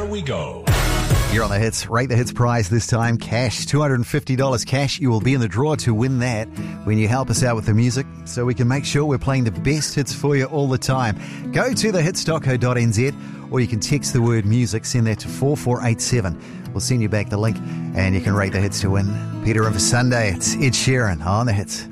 we go. You're on the Hits. Rate the Hits prize this time. Cash. $250 cash. You will be in the draw to win that when you help us out with the music so we can make sure we're playing the best hits for you all the time. Go to thehits.co.nz or you can text the word music. Send that to 4487. We'll send you back the link and you can rate the hits to win. Peter in for Sunday. It's Ed Sheeran on the Hits.